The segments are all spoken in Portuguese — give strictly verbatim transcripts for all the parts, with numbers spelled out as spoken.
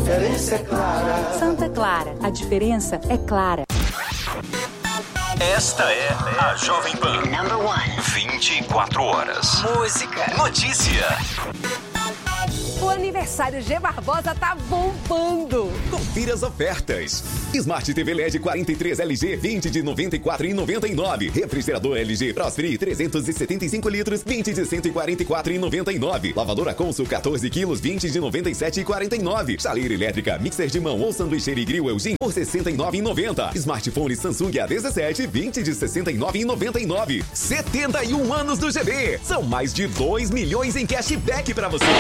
diferença é clara. Santa Clara, a diferença é clara. Esta é a Jovem Pan. Number one. vinte e quatro horas. Música. Notícia. O aniversário G Barbosa tá bombando. Confira as ofertas. Smart T V L E D quarenta e três L G vinte de noventa e quatro reais e noventa e nove centavos. Refrigerador L G Prosfree trezentos e setenta e cinco litros vinte de cento e quarenta e quatro reais e noventa e nove centavos. Lavadora Consul quatorze quilos vinte de noventa e sete reais e quarenta e nove centavos. Chaleira elétrica, mixer de mão ou sanduicheira e grill Elgin por sessenta e nove reais e noventa centavos. Smartphone Samsung A dezessete vinte de sessenta e nove reais e noventa e nove centavos. setenta e um anos do G B. São mais de dois milhões em cashback para você.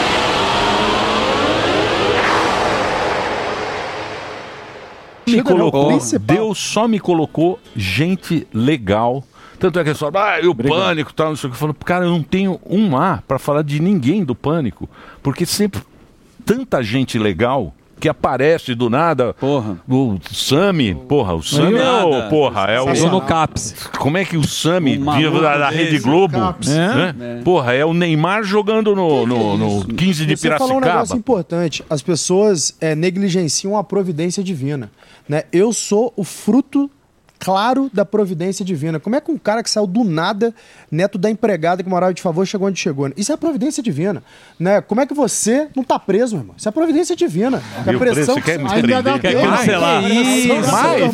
Me colocou, Deus só me colocou gente legal. Tanto é que eles falam, ah, e o Obrigado. Pânico e tal, não sei o que. Eu falo, cara, eu não tenho um A pra falar de ninguém do Pânico. Porque sempre tanta gente legal que aparece do nada. Porra. O Sami, porra, o Sami é o, porra, é o... no CAPS. Como é que o Sami, da, da Rede Globo, né? É? Porra, é o Neymar jogando no, no, no quinze de Você Piracicaba. falou um negócio importante. As pessoas é, negligenciam a providência divina. Né? Eu sou o fruto claro da providência divina. Como é que um cara que saiu do nada, neto da empregada que morava de favor, chegou onde chegou? Né? Isso é a providência divina. Né? Como é que você não tá preso, meu irmão? Isso é a providência divina. A pressão que ainda dá quer tempo. cancelar. Isso. Mais?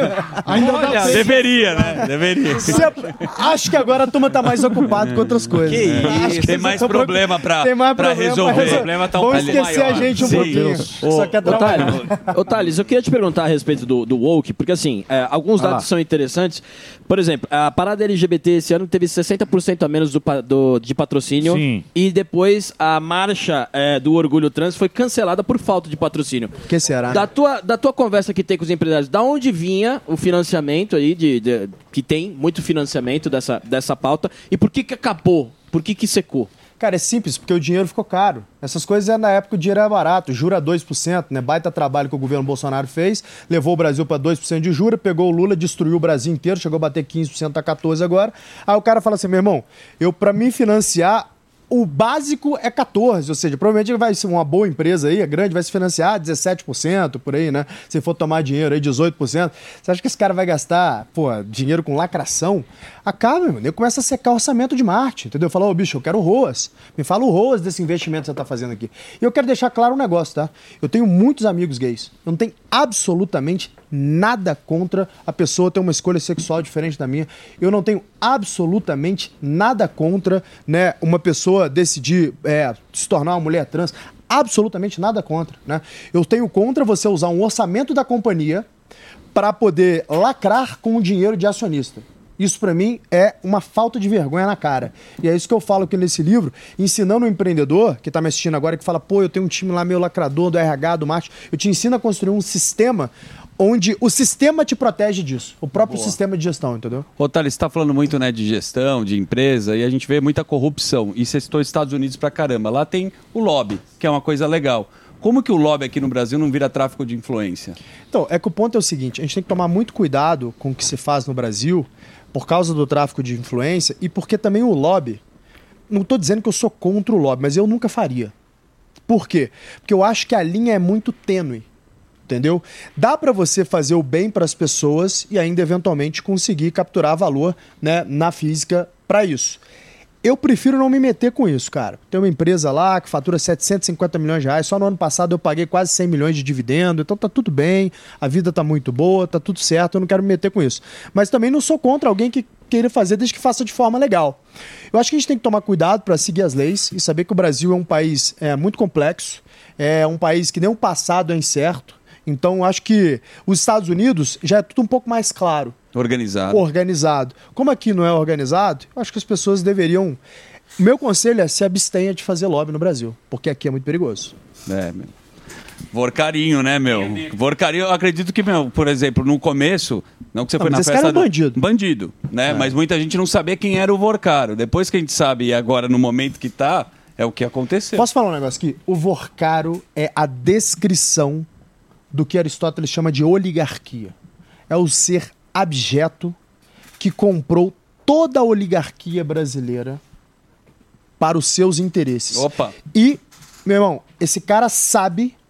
Ainda Olha, dá tempo. deveria, né? Deveria. Você- Acho que agora a turma tá mais ocupada com outras coisas. Que Acho isso, que tem vocês mais estão problema preocupados. pra- Tem mais pra problema resolver. pra O problema tá um Vamos pouco esquecer maior. a gente um Sim. pouquinho. Só quer Ô, trabalhar. Thales, ô, Thales, eu queria te perguntar a respeito do, do woke, porque assim, é, alguns Ah dados lá. são interessantes. Por exemplo, a parada L G B T esse ano teve sessenta por cento a menos do, pa- do- de patrocínio. Sim. E depois a marcha é, do orgulho trans foi cancelada por falta de patrocínio. Que será? Da tua, da tua conversa que tem com os empresários, da onde vinha o financiamento aí, de, de- que tem muito financiamento dessa, dessa pauta, e por que que acabou? Por que que secou? Cara, é simples, porque o dinheiro ficou caro. Essas coisas, é, na época, o dinheiro era barato. Jura dois por cento, né? Baita trabalho que o governo Bolsonaro fez. Levou o Brasil para dois por cento de jura, pegou o Lula, destruiu o Brasil inteiro, chegou a bater quinze por cento, tá quatorze por cento agora. Aí o cara fala assim, meu irmão, eu para mim financiar, o básico é quatorze por cento, ou seja, provavelmente vai ser uma boa empresa aí, é grande, vai se financiar dezessete por cento, por aí, né? Se for tomar dinheiro aí, dezoito por cento. Você acha que esse cara vai gastar, pô, dinheiro com lacração? Acaba, meu irmão. Ele começa a secar o orçamento de Marte, entendeu? Fala, ô bicho, eu quero R O A S. Me fala o R O A S desse investimento que você tá fazendo aqui. E eu quero deixar claro um negócio, tá? Eu tenho muitos amigos gays. Eu não tenho absolutamente nada contra a pessoa ter uma escolha sexual diferente da minha. Eu não tenho absolutamente nada contra, né, uma pessoa decidir é, se tornar uma mulher trans. Absolutamente nada contra, né? Eu tenho contra você usar um orçamento da companhia para poder lacrar com o dinheiro de acionista. Isso, para mim, é uma falta de vergonha na cara. E é isso que eu falo aqui nesse livro, ensinando o empreendedor, que está me assistindo agora, que fala, pô, eu tenho um time lá meio lacrador, do R H, do marketing. Eu te ensino a construir um sistema onde o sistema te protege disso. O próprio Boa. sistema de gestão, entendeu? Ô, Thales, você está falando muito, né, de gestão, de empresa, e a gente vê muita corrupção. E você citou os Estados Unidos pra caramba. Lá tem o lobby, que é uma coisa legal. Como que o lobby aqui no Brasil não vira tráfico de influência? Então, é que o ponto é o seguinte, a gente tem que tomar muito cuidado com o que se faz no Brasil por causa do tráfico de influência e porque também o lobby, não estou dizendo que eu sou contra o lobby, mas eu nunca faria. Por quê? Porque eu acho que a linha é muito tênue, entendeu? Dá para você fazer o bem para as pessoas e ainda eventualmente conseguir capturar valor, né, na física para isso. Eu prefiro não me meter com isso, cara. Tem uma empresa lá que fatura setecentos e cinquenta milhões de reais. Só no ano passado eu paguei quase cem milhões de dividendo. Então tá tudo bem, a vida tá muito boa, tá tudo certo, eu não quero me meter com isso. Mas também não sou contra alguém que queira fazer desde que faça de forma legal. Eu acho que a gente tem que tomar cuidado para seguir as leis e saber que o Brasil é um país é, muito complexo, é um país que nem o passado é incerto. Então eu acho que os Estados Unidos já é tudo um pouco mais claro. Organizado. Organizado. Como aqui não é organizado, eu acho que as pessoas deveriam... Meu conselho é se abstenha de fazer lobby no Brasil, porque aqui é muito perigoso. É, meu. Vorcarinho, né, meu? Vorcarinho, eu acredito que, meu, por exemplo, no começo, não que você Não, foi mas na esse festa... cara é do- bandido. Bandido, né? É. Mas muita gente não sabia quem era o Vorcaro. Depois que a gente sabe, e agora no momento que tá, é o que aconteceu. Posso falar um negócio aqui? O Vorcaro é a descrição do que Aristóteles chama de oligarquia. É o ser abjeto que comprou toda a oligarquia brasileira para os seus interesses. Opa! E, meu irmão, esse cara sabe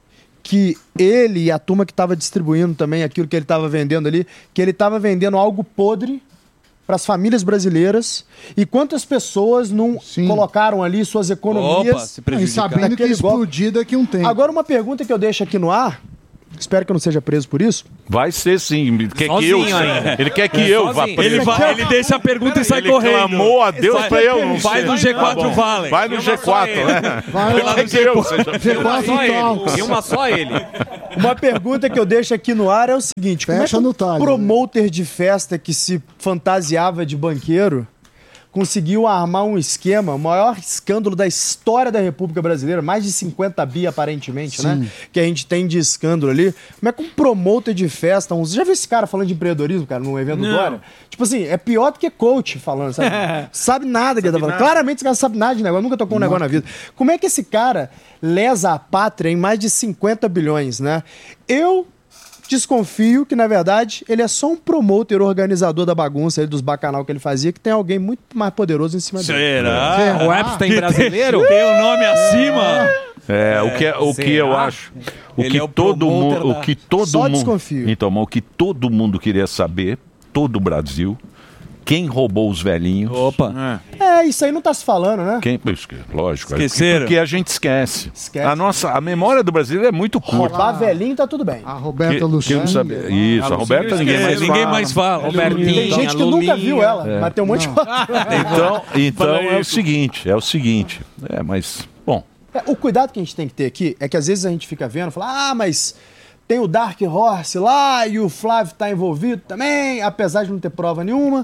que ele e a turma que estava distribuindo também aquilo que ele estava vendendo ali, que ele estava vendendo algo podre para as famílias brasileiras, e quantas pessoas não Sim. colocaram ali suas economias. Opa, se prejudicar. Sabendo que explodir daqui um tempo. Agora uma pergunta que eu deixo aqui no ar, espero que eu não seja preso por isso. Vai ser sim. Ele quer Sozinho que eu, ainda. ele quer que eu vá preso. Ele, vai, ele deixa a pergunta e sai ele correndo. Ele clamou a Deus para eu não Vai ser. no G quatro Tá Vale. Vai no G quatro, né? Vai lá no G quatro. G quatro Talks. E uma só ele. Uma pergunta que eu deixo aqui no ar é o seguinte: como Fecha é que no um talho, promoter de festa que se fantasiava de banqueiro conseguiu armar um esquema, o maior escândalo da história da República Brasileira, mais de cinquenta bi aparentemente, Sim. né? Que a gente tem de escândalo ali. Como é que um promoter de festa, um... você já viu esse cara falando de empreendedorismo, cara, num evento do Dória? Tipo assim, é pior do que coach falando, sabe? Sabe nada que ele tá falando. Claramente esse cara sabe nada de negócio, nunca tocou um negócio na vida. Como é que esse cara lesa a pátria em mais de cinquenta bilhões, né? Eu desconfio que, na verdade, ele é só um promoter organizador da bagunça aí, dos bacanal que ele fazia, que tem alguém muito mais poderoso em cima dele. Será? Será? O Epstein brasileiro? Tem o nome acima? É, o que, é- o que eu acho, o Ele que é o todo promoter mundo, da- o que todo Só mundo, desconfio. então, mas o que todo mundo queria saber, todo o Brasil, quem roubou os velhinhos? Opa. É, isso aí não tá se falando, né? Quem, Esque- lógico, Esqueceram. porque a gente esquece. Esquece. A nossa, a memória do brasileiro é muito curta. Roubar velhinho tá tudo bem. A Que, Roberta que eu Luciano. não sabia. Isso, a Roberta ninguém mais Ninguém fala. mais fala. Robertinho. Tem gente que nunca viu ela, É. mas tem um monte de foto. Então, então Fala é o isso. seguinte, é o seguinte, é, mas bom, É, o cuidado que a gente tem que ter aqui é que às vezes a gente fica vendo, fala, ah, mas tem o Dark Horse lá e o Flávio tá envolvido também, apesar de não ter prova nenhuma.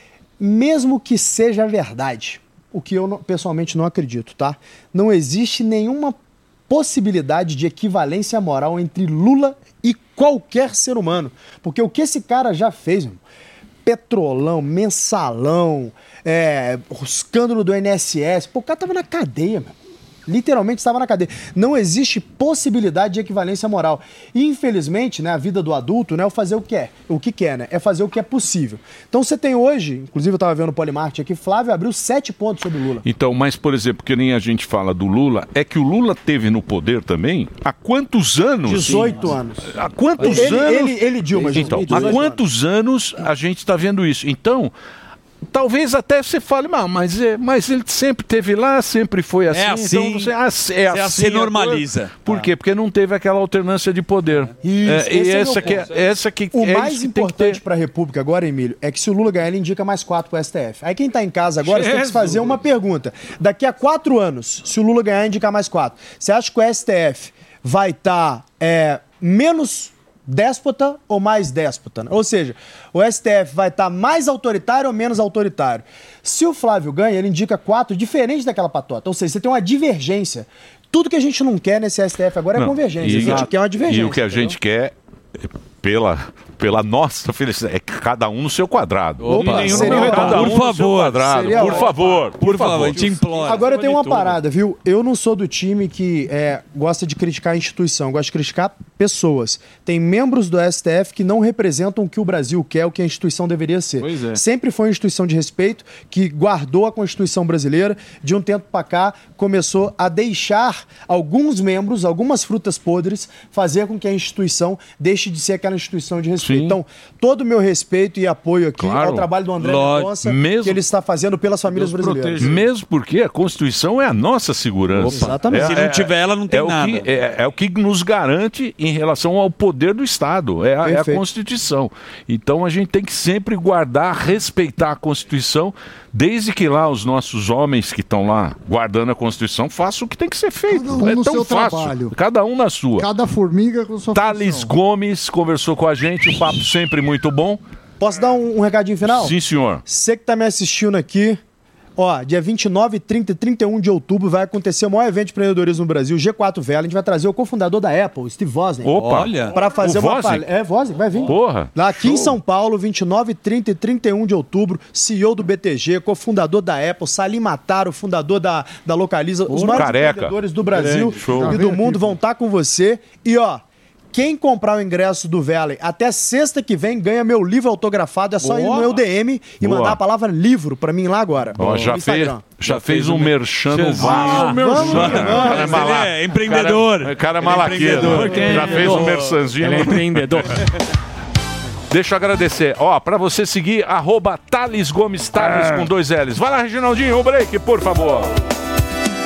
Mesmo que seja verdade, o que eu não- pessoalmente não acredito, tá? Não existe nenhuma possibilidade de equivalência moral entre Lula e qualquer ser humano. Porque o que esse cara já fez, meu irmão, Petrolão, mensalão, é, o escândalo do I N S S, pô, o cara tava na cadeia, meu. Literalmente estava na cadeia. Não existe possibilidade de equivalência moral. E, infelizmente, né, a vida do adulto não é o fazer o que é, o que quer, né? É fazer o que é possível. Então você tem hoje, inclusive eu estava vendo o Polimart aqui, Flávio abriu sete pontos sobre o Lula. então, mas por exemplo, que nem a gente fala do Lula, é que o Lula teve no poder também há quantos anos? dezoito anos. Há quantos Ele, anos? ele, ele, Dilma, Então, há dezoito quantos anos a gente está vendo isso? Então, talvez até você fale, "Ah, mas, é, mas ele sempre teve lá, sempre foi assim. assim. Então você, ah, é Você assim assim a normaliza. coisa." Por quê? Porque não teve aquela alternância de poder. Isso, É, esse e é essa meu que, é, ponto. essa que O é mais isso que tem que importante ter. para a República agora, Emílio, é que se o Lula ganhar, ele indica mais quatro para o S T F. Aí quem está em casa agora, você tem que se fazer uma pergunta. Daqui a quatro anos, se o Lula ganhar, indicar mais quatro. Você acha que o S T F vai estar menos déspota ou mais déspota? Ou seja, o S T F vai estar mais autoritário ou menos autoritário? Se o Flávio ganha, ele indica quatro, diferente daquela patota. Ou seja, você tem uma divergência. Tudo que a gente não quer nesse S T F agora é Não, convergência. e- a gente quer uma divergência. E o que a gente quer, pela, pela nossa felicidade, é que cada um no seu quadrado. Opa, Nenhum seria no- ótimo. cada um Por no seu favor, quadrado. seria Por ótimo. favor, por, Por favor, favor. eu te imploro. Agora tem uma Acima de tudo. parada, viu? Eu não sou do time que é, gosta de criticar a instituição, gosta de criticar pessoas. Tem membros do S T F que não representam o que o Brasil quer, o que a instituição deveria ser. Pois é. Sempre foi uma instituição de respeito que guardou a Constituição brasileira. De um tempo pra cá, começou a deixar alguns membros, algumas frutas podres, fazer com que a instituição deixe de ser aquela instituição de respeito. Sim. Então, todo o meu respeito e apoio aqui Claro. ao trabalho do André Lógico. Mendonça, Mesmo- que ele está fazendo pelas famílias brasileiras. Mesmo porque a Constituição é a nossa segurança. Opa, exatamente. Se não tiver ela, não tem é nada. O que, é, é o que nos garante em relação ao poder do Estado. É a, é a Perfeito. Constituição. Então a gente tem que sempre guardar, respeitar a Constituição, desde que lá os nossos homens que estão lá guardando a Constituição façam o que tem que ser feito. Cada um é no tão seu fácil. trabalho. Cada um na sua. Cada formiga com sua Thales função. Gomes conversou com a gente, um papo sempre muito bom. Posso dar um, um recadinho final? Sim, senhor. Você que tá me assistindo aqui, ó, dia vinte e nove, trinta e trinta e um de outubro vai acontecer o maior evento de empreendedorismo no Brasil, G quatro Vela. A gente vai trazer o cofundador da Apple, Steve Wozniak. Opa. Olha. Para fazer O uma Wozniak? palestra. É, Wozniak, vai vir. Porra. Lá aqui em Show. São Paulo, vinte e nove, trinta e trinta e um de outubro, C E O do B T G, cofundador da Apple, Salim Matar, o fundador da, da Localiza. Os maiores Careca. empreendedores do Brasil Show. e do mundo vão estar com você. E ó, quem comprar o ingresso do Velen até sexta que vem ganha meu livro autografado. É só ir no meu D M e Boa. mandar a palavra livro pra mim lá agora. Ó, já, fez, já fez um merchan no Vasco. Ah, vamos, O cara é mala- Ele é empreendedor. O cara, o cara é Ele é malaqueiro. empreendedor. Já fez um merchanzinho. Ele é empreendedor. Deixa eu agradecer. Ó, pra você seguir, arroba Thales Gomes, Thales com dois L's. Vai lá, Reginaldinho, um break, por favor.